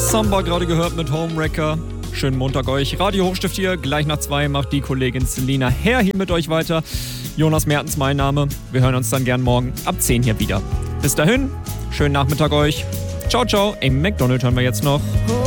Samba gerade gehört mit Homewrecker. Schönen Montag euch. Radio Hochstift hier. Gleich nach 2 macht die Kollegin Selina Herr hier mit euch weiter. Jonas Mertens mein Name. Wir hören uns dann gern morgen ab 10 hier wieder. Bis dahin, schönen Nachmittag euch. Ciao, ciao. Amy McDonald hören wir jetzt noch.